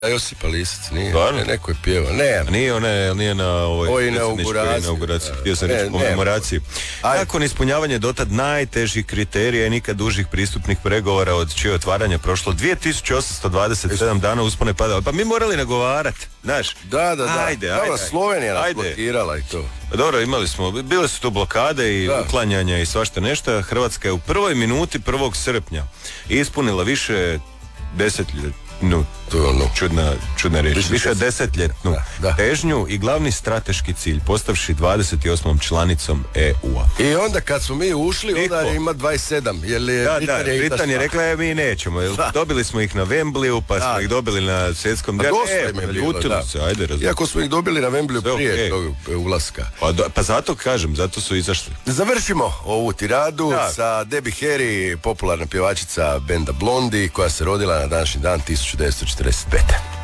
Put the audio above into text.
Josipa Lisac, nije. Stvarno? Neko je pjevao. Ne. Nije na ovoj inauguraciji. Htio sam reći komemoraciji. Nakon ispunjavanja dotad najtežih kriterija i nikad dužih pristupnih pregovora od čije otvaranja prošlo 2827 dana uspone pada. Pa mi morali nagovarati, znaš. Da. Ajde. Slovenija nas blokirala i to. Dobro, bile su tu blokade i uklanjanja i svašta nešto. Hrvatska je u prvoj minuti 1. srpnja ispunila više čudna riječ. Više desetljetnu težnju i glavni strateški cilj, postavši 28. članicom EU-a. I onda kad smo mi ušli, onda ima 27. Britanija rekla, mi nećemo. Dobili smo ih na Wembleyu, pa smo ih dobili na svjetskom delu. Iako smo ih dobili na Wembleyu prije tog ulaska. Pa zato kažem, zato su izašli. Završimo ovu tiradu sa Debbie Harry, popularna pjevačica benda Blondie, koja se rodila na današnji dan 1945.